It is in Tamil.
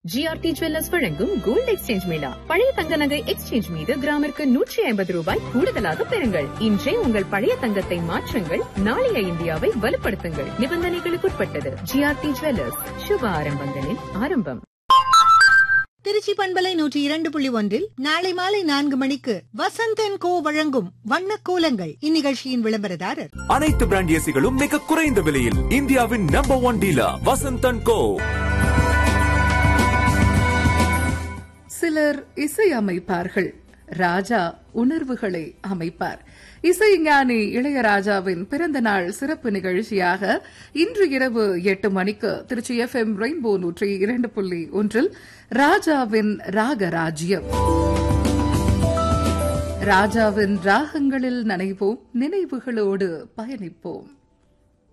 ஜிஆர்டி ஜுவல்லர்ஸ் வழங்கும் கோல்ட் எக்ஸ்சேஞ்ச் மேளா. பழைய தங்க நகை எக்ஸ்சேஞ்ச் மீது கிராமிற்கு 150 ரூபாய் கூடுதலாக பெறுங்கள். இன்றே உங்கள் பழைய தங்கத்தை மாற்றுங்கள். நாளைய இந்தியாவை வலுப்படுத்துங்கள். நிபந்தனைகளுக்குட்பட்டது. ஜிஆர்டி ஜுவல்லர்ஸ், சுப ஆரம்பங்களின் ஆரம்பம். திருச்சி பண்பலை 102.1 நாளை மாலை 4 மணிக்கு வசந்தன் கோ வழங்கும் வண்ணக்கோலங்கள். இந்நிகழ்ச்சியின் விளம்பரதாரர் அனைத்து பிராண்ட் ஏசிகளும் மிக குறைந்த விலையில் இந்தியாவின் நம்பர் 1 டீலர் வசந்தன் கோ. சிலர் இசை அமைப்பார்கள், ராஜா உணர்வுகளை அமைப்பார். இசைஞானி இளையராஜாவின் பிறந்த நாள் சிறப்பு நிகழ்ச்சியாக இன்று இரவு 8 மணிக்கு திருச்சி FM ரெயின்போ 102.1 ராஜாவின் ராகராஜ்யம். ராஜாவின் ராகங்களில் நனைவோம், நினைவுகளோடு பயணிப்போம்.